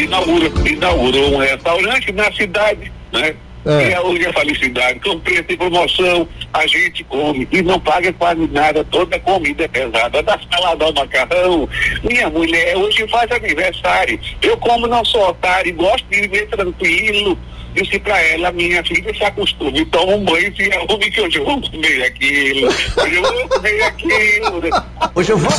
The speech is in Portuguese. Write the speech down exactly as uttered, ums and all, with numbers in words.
inaugurou, inaugurou um restaurante na cidade, né? É. E é hoje a felicidade, com preço de promoção, a gente come e não paga quase nada, toda a comida é pesada, da salada ao macarrão. Minha mulher hoje faz aniversário, eu como não sou otário, gosto de viver tranquilo. Disse pra ela, minha filha se acostume, toma um banho e se arrume que hoje eu vou comer aquilo, hoje eu vou comer aquilo. Hoje eu vou